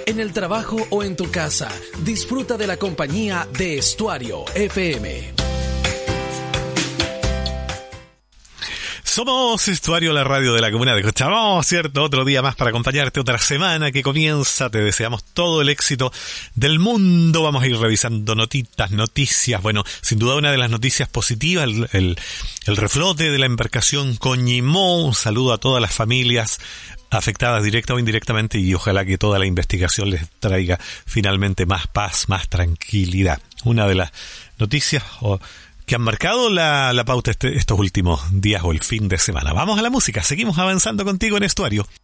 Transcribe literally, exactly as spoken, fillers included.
en el trabajo o en tu casa. Disfruta de la compañía de Estuario F M. Somos Estuario, la radio de la comuna de Cochabamba, ¿cierto? Otro día más para acompañarte, otra semana que comienza. Te deseamos todo el éxito del mundo. Vamos a ir revisando notitas, noticias. Bueno, sin duda una de las noticias positivas, el, el, el reflote de la embarcación Coñimó. Un saludo a todas las familias afectadas directa o indirectamente y ojalá que toda la investigación les traiga finalmente más paz, más tranquilidad. Una de las noticias o que han marcado la, la pauta este, estos últimos días o el fin de semana. Vamos a la música, seguimos avanzando contigo en Estuario.